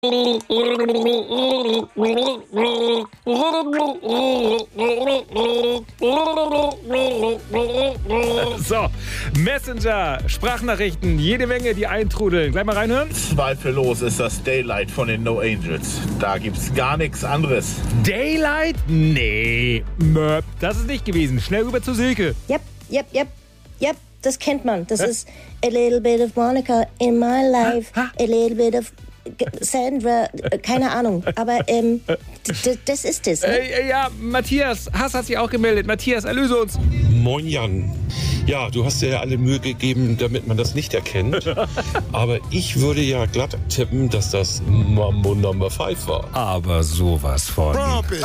So, Messenger, Sprachnachrichten, jede Menge, die eintrudeln. Gleich mal reinhören. Zweifellos ist das Daylight von den No Angels. Da gibt's gar nichts anderes. Daylight? Nee, das ist nicht gewesen. Schnell rüber zu Silke. Yep, das kennt man. Das ist a little bit of Monica in my life, a little bit of Sandra, keine Ahnung, aber das ist es. Ne? Ja, Matthias Hass hat sich auch gemeldet. Matthias, erlöse uns. Moin Jan. Ja, du hast dir ja alle Mühe gegeben, damit man das nicht erkennt. Aber ich würde ja glatt tippen, dass das Mambo Number 5 war. Aber sowas von.